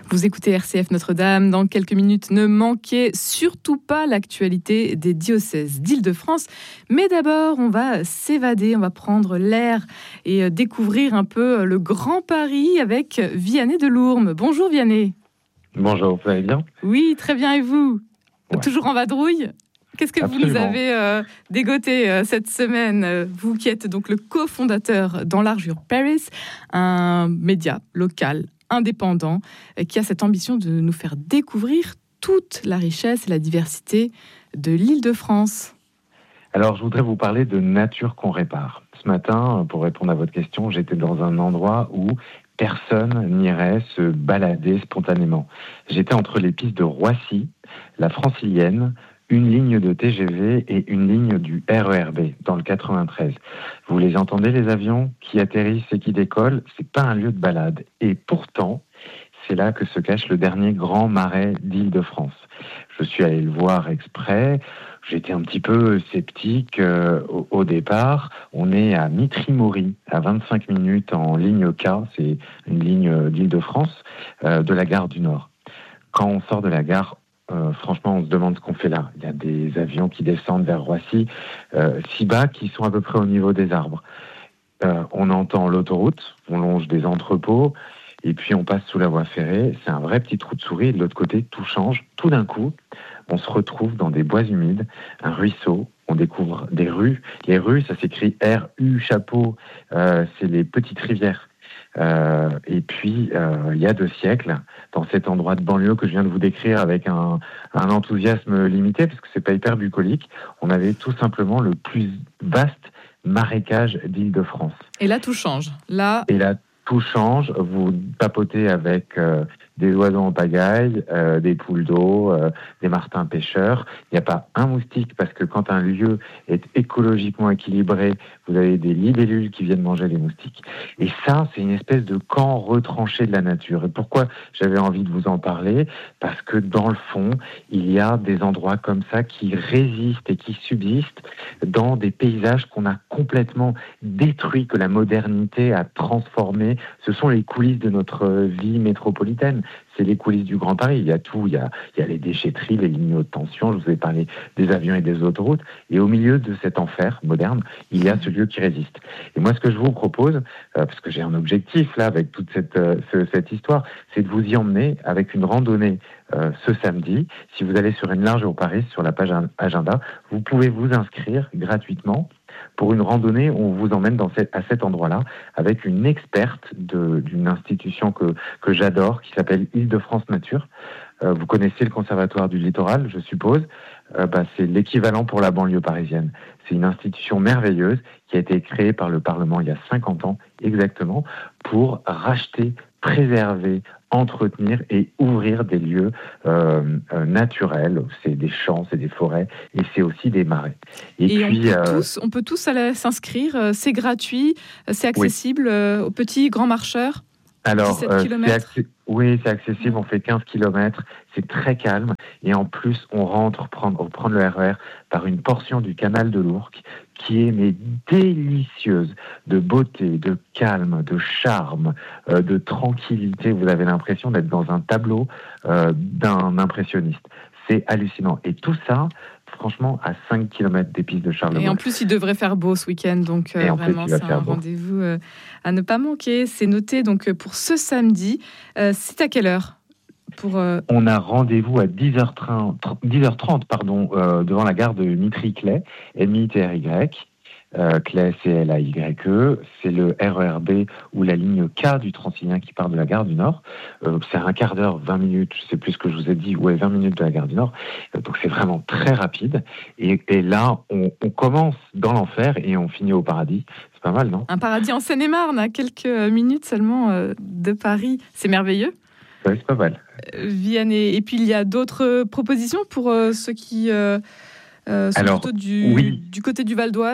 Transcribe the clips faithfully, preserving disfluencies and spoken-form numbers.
Vous écoutez R C F Notre-Dame. Dans quelques minutes, ne manquez surtout pas l'actualité des diocèses d'Île-de-France. Mais d'abord, on va s'évader, on va prendre l'air et découvrir un peu le Grand Paris avec Vianney Delourme. Bonjour Vianney. Bonjour, vous allez bien ? Oui, très bien, et vous ? Ouais. Toujours en vadrouille ? Qu'est-ce que Absolument. vous nous avez euh, dégoté euh, cette semaine, euh, vous qui êtes donc le cofondateur d'Enlargure Paris, un média local indépendant euh, qui a cette ambition de nous faire découvrir toute la richesse et la diversité de l'Île-de-France. Alors, je voudrais vous parler de nature qu'on répare. Ce matin, pour répondre à votre question, j'étais dans un endroit où personne n'irait se balader spontanément. J'étais entre les pistes de Roissy, la Francilienne, une ligne de T G V et une ligne du R E R B dans le quatre-vingt-treize. Vous les entendez, les avions qui atterrissent et qui décollent ? C'est pas un lieu de balade. Et pourtant, c'est là que se cache le dernier grand marais d'Île-de-France. Je suis allé le voir exprès. J'étais un petit peu sceptique euh, au, au départ. On est à Mitry-Mory, à vingt-cinq minutes en ligne K, c'est une ligne d'Île-de-France, euh, de la gare du Nord. Quand on sort de la gare, Euh, franchement, on se demande ce qu'on fait là. Il y a des avions qui descendent vers Roissy, euh, si bas qu'ils sont à peu près au niveau des arbres. Euh, on entend l'autoroute, on longe des entrepôts, et puis on passe sous la voie ferrée. C'est un vrai petit trou de souris. Et de l'autre côté, tout change. Tout d'un coup, on se retrouve dans des bois humides, un ruisseau. On découvre des rues. Les rues, ça s'écrit R U chapeau. Euh, c'est les petites rivières. Euh, et puis, euh, il y a deux siècles, dans cet endroit de banlieue que je viens de vous décrire avec un, un enthousiasme limité, parce que c'est pas hyper bucolique, on avait tout simplement le plus vaste marécage d'Île-de-France. Et là, tout change. Là... Et là, tout change. Vous papotez avec euh, des oiseaux en pagaille, euh, des poules d'eau, euh, des martins pêcheurs. Il n'y a pas un moustique, parce que quand un lieu est écologiquement équilibré, vous avez des libellules qui viennent manger les moustiques. Et ça, c'est une espèce de camp retranché de la nature. Et pourquoi j'avais envie de vous en parler ? Parce que dans le fond, il y a des endroits comme ça qui résistent et qui subsistent dans des paysages qu'on a complètement détruits, que la modernité a transformés. Ce sont les coulisses de notre vie métropolitaine. C'est les coulisses du Grand Paris. Il y a tout. Il y a, il y a les déchetteries, les lignes haute tension. Je vous ai parlé des avions et des autoroutes. Et au milieu de cet enfer moderne, il y a ce lieu qui résiste. Et moi, ce que je vous propose, euh, parce que j'ai un objectif là avec toute cette, euh, ce, cette histoire, c'est de vous y emmener avec une randonnée euh, ce samedi. Si vous allez sur Enlargure Paris, sur la page agenda, vous pouvez vous inscrire gratuitement pour une randonnée où on vous emmène dans cette, à cet endroit-là avec une experte de, d'une institution que, que j'adore, qui s'appelle Île-de-France Nature. Euh, vous connaissez le Conservatoire du Littoral, je suppose. Euh, bah, c'est l'équivalent pour la banlieue parisienne. C'est une institution merveilleuse qui a été créée par le Parlement il y a cinquante ans exactement pour racheter, préserver, entretenir et ouvrir des lieux euh, euh, naturels. C'est des champs, c'est des forêts et c'est aussi des marais. Et, et puis, on, peut euh, tous, on peut tous aller s'inscrire, c'est gratuit, c'est accessible oui. aux petits, grands marcheurs. Alors, euh, c'est accès... oui, c'est accessible, on fait quinze kilomètres, c'est très calme, et en plus, on rentre prendre, prendre le R E R par une portion du canal de l'Ourcq, qui est mais délicieuse, de beauté, de calme, de charme, euh, de tranquillité. Vous avez l'impression d'être dans un tableau euh, d'un impressionniste. C'est hallucinant. Et tout ça, franchement, à cinq kilomètres des pistes de Charles de Gaulle. Et en plus, il devrait faire beau ce week-end, donc euh, vraiment, c'est un beau. rendez-vous euh, à ne pas manquer. C'est noté donc pour ce samedi. Euh, c'est à quelle heure pour, euh... On a rendez-vous à dix heures trente pardon, euh, devant la gare de Mitry-Claye, M I T R Y. Euh, Claye, C L A Y E, c'est le R E R B ou la ligne K du Transilien qui part de la gare du Nord. Euh, c'est un quart d'heure, vingt minutes, je sais plus ce que je vous ai dit, ouais, vingt minutes de la gare du Nord. Euh, donc c'est vraiment très rapide. Et, et là, on, on commence dans l'enfer et on finit au paradis. C'est pas mal, non ? Un paradis en Seine-et-Marne, à quelques minutes seulement euh, de Paris. C'est merveilleux. Oui, c'est pas mal. Euh, Vianney. Et puis il y a d'autres propositions pour euh, ceux qui euh, euh, sont Alors, plutôt du, oui. du côté du Val d'Oise.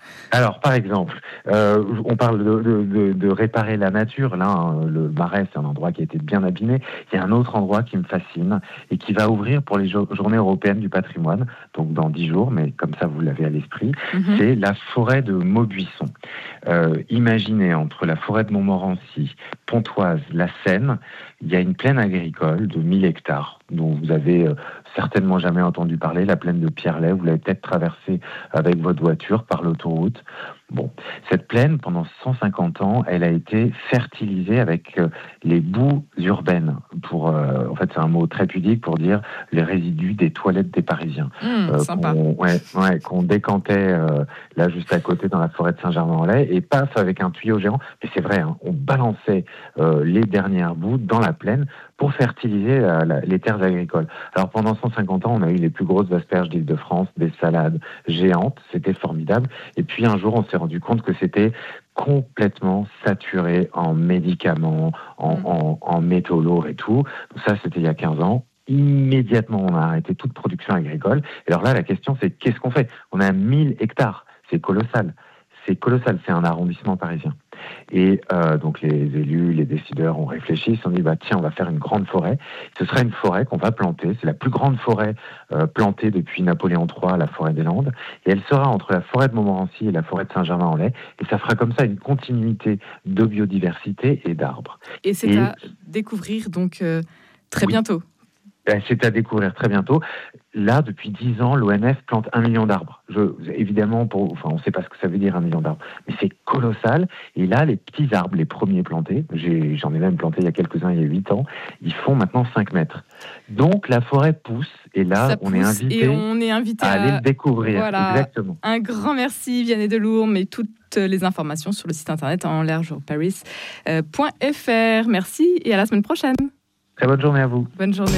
Alors, par exemple, euh, on parle de, de, de, de réparer la nature. Là, hein, le Marais, c'est un endroit qui a été bien abîmé. Il y a un autre endroit qui me fascine et qui va ouvrir pour les jo- Journées européennes du patrimoine, donc dans dix jours, mais comme ça, vous l'avez à l'esprit. Mm-hmm. C'est la forêt de Maubuisson. Euh, imaginez, entre la forêt de Montmorency, Pontoise, la Seine, il y a une plaine agricole de mille hectares, dont vous avez euh, certainement jamais entendu parler, la plaine de Pierrelet. Vous l'avez peut-être traversée avec votre voiture par l'autoroute. Bon, cette plaine, pendant cent cinquante ans, elle a été fertilisée avec euh, les boues urbaines. Pour, euh, en fait, c'est un mot très pudique pour dire les résidus des toilettes des Parisiens. Mmh, euh, sympa. Qu'on, ouais, ouais, qu'on décantait euh, là juste à côté dans la forêt de Saint-Germain-en-Laye et paf, avec un tuyau géant. Mais c'est vrai, hein, on balançait euh, les dernières boues dans la plaine pour fertiliser la, la, les terres agricoles. Alors pendant cent cinquante ans, on a eu les plus grosses asperges d'Île-de-France, des salades géantes, c'était formidable. Et puis un jour, on s'est rendu compte que c'était complètement saturé en médicaments, en, mmh. en, en métaux lourds et tout. Ça, c'était il y a quinze ans. Immédiatement, on a arrêté toute production agricole. Et alors là, la question, c'est qu'est-ce qu'on fait ? On a mille hectares, c'est colossal. C'est colossal, c'est un arrondissement parisien. Et euh, donc les élus, les décideurs ont réfléchi, ils se sont dit bah tiens, on va faire une grande forêt. Ce sera une forêt qu'on va planter. C'est la plus grande forêt euh, plantée depuis Napoléon trois, la forêt des Landes. Et elle sera entre la forêt de Montmorency et la forêt de Saint-Germain-en-Laye. Et ça fera comme ça une continuité de biodiversité et d'arbres. Et c'est et... à découvrir donc euh, très oui. bientôt. C'est à découvrir très bientôt. Là, depuis dix ans, l'O N F plante un million d'arbres. Je, évidemment, pour, enfin, on ne sait pas ce que ça veut dire un million d'arbres, mais c'est colossal. Et là, les petits arbres, les premiers plantés, j'ai, j'en ai même planté il y a quelques-uns, il y a huit ans, ils font maintenant cinq mètres. Donc, la forêt pousse, et là, ça on pousse est invité, et on est invité à, à aller le découvrir. Voilà. Exactement. Un grand merci, Vianney Delourme, et toutes les informations sur le site internet en l'air jour paris point f r. Merci et à la semaine prochaine. Très bonne journée à vous. Bonne journée.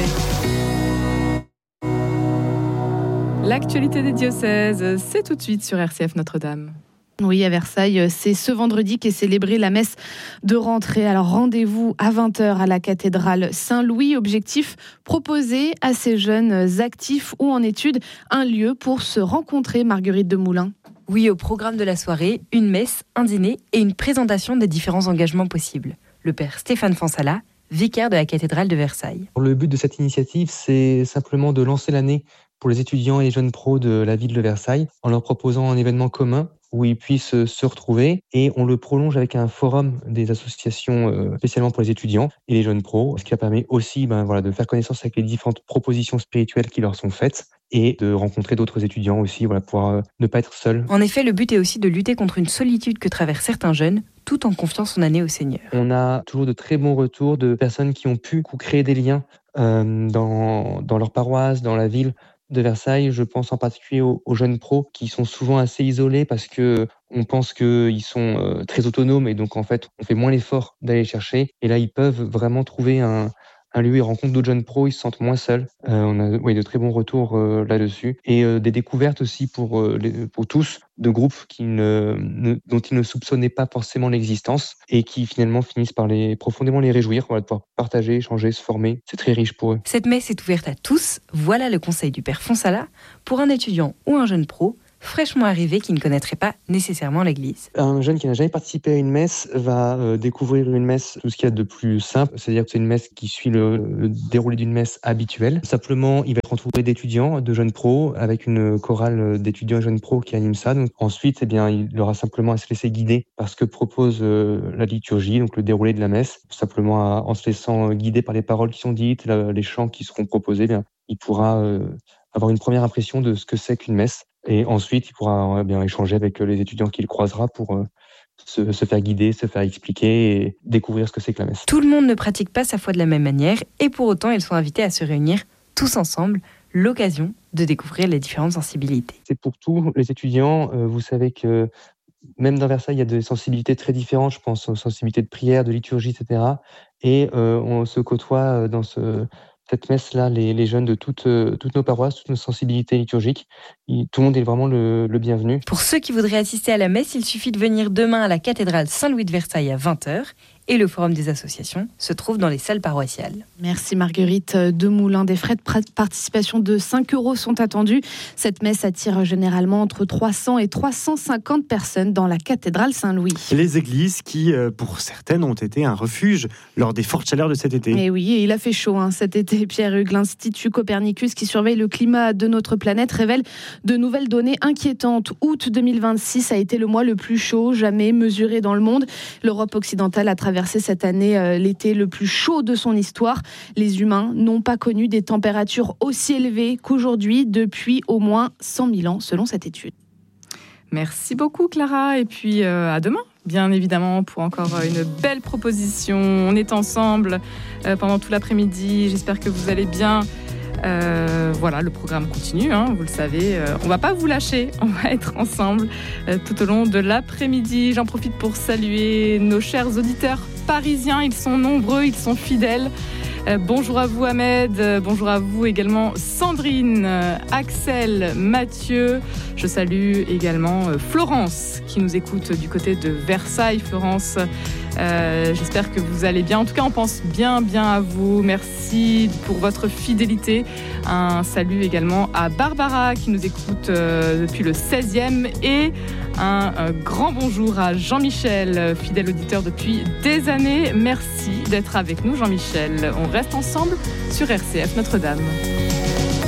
L'actualité des diocèses, c'est tout de suite sur R C F Notre-Dame. Oui, à Versailles, c'est ce vendredi qu'est célébrée la messe de rentrée. Alors rendez-vous à vingt heures à la cathédrale Saint-Louis. Objectif, proposer à ces jeunes actifs ou en études un lieu pour se rencontrer. Marguerite Demoulin. Oui, au programme de la soirée, une messe, un dîner et une présentation des différents engagements possibles. Le père Stéphane Fansala, vicaire de la cathédrale de Versailles. Le but de cette initiative, c'est simplement de lancer l'année pour les étudiants et les jeunes pros de la ville de Versailles en leur proposant un événement commun où ils puissent se retrouver, et on le prolonge avec un forum des associations euh, spécialement pour les étudiants et les jeunes pros, ce qui permet aussi ben, voilà, de faire connaissance avec les différentes propositions spirituelles qui leur sont faites et de rencontrer d'autres étudiants aussi, voilà, pour euh, ne pas être seul. En effet, le but est aussi de lutter contre une solitude que traversent certains jeunes, tout en confiant son année au Seigneur. On a toujours de très bons retours de personnes qui ont pu créer des liens euh, dans, dans leur paroisse, dans la ville de Versailles. Je pense en particulier aux, aux jeunes pros qui sont souvent assez isolés parce que on pense qu'ils sont euh, très autonomes et donc en fait on fait moins l'effort d'aller chercher. Et là ils peuvent vraiment trouver un, un lieu, ils rencontrent d'autres jeunes pros, ils se sentent moins seuls. Euh, on a oui, de très bons retours euh, là-dessus et euh, des découvertes aussi pour euh, les, pour tous de groupes qui ne, ne, dont ils ne soupçonnaient pas forcément l'existence et qui finalement finissent par les profondément les réjouir, voilà, de pouvoir partager, échanger, se former. C'est très riche pour eux. Cette messe est ouverte à tous. Voilà le conseil du père Fansala pour un étudiant ou un jeune pro fraîchement arrivé qui ne connaîtrait pas nécessairement l'église. Un jeune qui n'a jamais participé à une messe va euh, découvrir une messe, tout ce qu'il y a de plus simple, c'est-à-dire que c'est une messe qui suit le, le déroulé d'une messe habituelle. Simplement, il va être entouré d'étudiants, de jeunes pros, avec une chorale d'étudiants et jeunes pros qui anime ça. Donc, ensuite, eh bien, il aura simplement à se laisser guider par ce que propose euh, la liturgie, donc le déroulé de la messe. Simplement, à, en se laissant guider par les paroles qui sont dites, la, les chants qui seront proposés, eh bien, il pourra euh, avoir une première impression de ce que c'est qu'une messe. Et ensuite, il pourra eh bien échanger avec les étudiants qu'il croisera pour euh, se, se faire guider, se faire expliquer et découvrir ce que c'est que la messe. Tout le monde ne pratique pas sa foi de la même manière et pour autant, ils sont invités à se réunir tous ensemble, l'occasion de découvrir les différentes sensibilités. C'est pour tous les étudiants. Euh, vous savez que même dans Versailles, il y a des sensibilités très différentes. Je pense aux sensibilités de prière, de liturgie, et cetera. Et euh, on se côtoie dans ce... cette messe-là, les, les jeunes de toutes, euh, toutes nos paroisses, toutes nos sensibilités liturgiques. Il, tout le monde est vraiment le, le bienvenu. Pour ceux qui voudraient assister à la messe, il suffit de venir demain à la cathédrale Saint-Louis de Versailles à vingt heures et le forum des associations se trouvent dans les salles paroissiales. Merci Marguerite Demoulin. Des frais de participation de cinq euros sont attendus. Cette messe attire généralement entre trois cents et trois cent cinquante personnes dans la cathédrale Saint-Louis. Les églises qui, pour certaines, ont été un refuge lors des fortes chaleurs de cet été. Et oui, et il a fait chaud hein, cet été. Pierre Hugues, l'Institut Copernicus qui surveille le climat de notre planète révèle de nouvelles données inquiétantes. Août deux mille vingt-six a été le mois le plus chaud jamais mesuré dans le monde. L'Europe occidentale a traversé cette année euh, l'été le plus chaud de son histoire. Les humains n'ont pas connu des températures aussi élevées qu'aujourd'hui depuis au moins cent mille ans, selon cette étude. Merci beaucoup Clara, et puis euh, à demain, bien évidemment, pour encore une belle proposition. On est ensemble euh, pendant tout l'après-midi, j'espère que vous allez bien. Euh, voilà, le programme continue, hein, vous le savez. Euh, on ne va pas vous lâcher, on va être ensemble euh, tout au long de l'après-midi. J'en profite pour saluer nos chers auditeurs parisiens, ils sont nombreux, ils sont fidèles. Euh, bonjour à vous Ahmed, euh, bonjour à vous également Sandrine, euh, Axel, Mathieu. Je salue également euh, Florence qui nous écoute du côté de Versailles. Florence, euh, j'espère que vous allez bien. En tout cas, on pense bien bien à vous. Merci pour votre fidélité. Un salut également à Barbara qui nous écoute euh, depuis le seizième et un, un grand bonjour à Jean-Michel, fidèle auditeur depuis des années. Merci d'être avec nous Jean-Michel. On reste ensemble sur R C F Notre-Dame.